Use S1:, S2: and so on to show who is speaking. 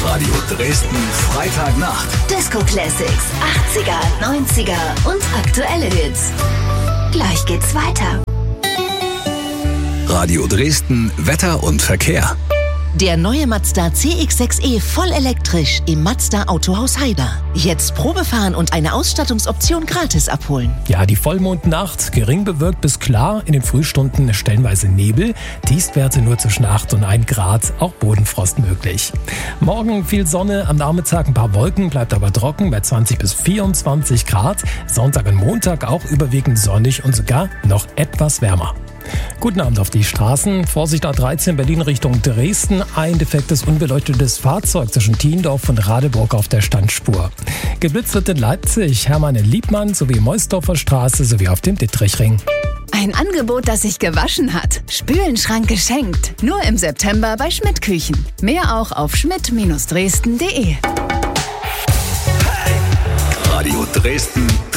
S1: Radio Dresden Freitagnacht.
S2: Disco Classics, 80er, 90er und aktuelle Hits. Gleich geht's weiter.
S1: Radio Dresden Wetter und Verkehr.
S3: Der neue Mazda CX-6e voll elektrisch im Mazda Autohaus Heiber. Jetzt Probefahren und eine Ausstattungsoption gratis abholen.
S4: Ja, die Vollmondnacht, gering bewölkt bis klar, in den Frühstunden stellenweise Nebel, Tiefstwerte nur zwischen 8 und 1 Grad, auch Bodenfrost möglich. Morgen viel Sonne, am Nachmittag ein paar Wolken, bleibt aber trocken bei 20 bis 24 Grad. Sonntag und Montag auch überwiegend sonnig und sogar noch etwas wärmer. Guten Abend auf die Straßen. Vorsicht A13 Berlin Richtung Dresden. Ein defektes, unbeleuchtetes Fahrzeug zwischen Thiendorf und Radeburg auf der Standspur. Geblitzt wird in Leipzig, Hermann-Liebmann sowie Meusdorfer Straße sowie auf dem Dittrichring.
S5: Ein Angebot, das sich gewaschen hat. Spülenschrank geschenkt. Nur im September bei Schmidt Küchen. Mehr auch auf schmidt-dresden.de.
S1: Radio Dresden